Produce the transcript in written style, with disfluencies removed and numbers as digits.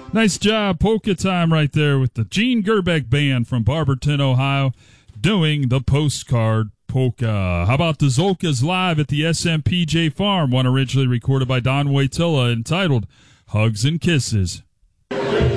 Nice job. Polka time right there with the Gene Gerbeck Band from Barberton, Ohio, doing the postcard polka. How about the Zolkas live at the SMPJ Farm, one originally recorded by Don Wojtyla, entitled Hugs and Kisses.